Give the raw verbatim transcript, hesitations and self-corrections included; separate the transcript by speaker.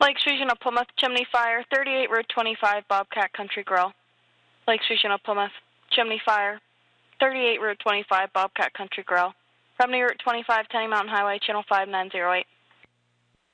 Speaker 1: Lakes Region of Plymouth, Chimney Fire, thirty-eight Route twenty-five, Bobcat Country Grill. Lakes Region of Plymouth, Chimney Fire, thirty-eight Route twenty-five, Bobcat Country Grill. Romney Route twenty-five, Tenny Mountain Highway, Channel five nine zero eight.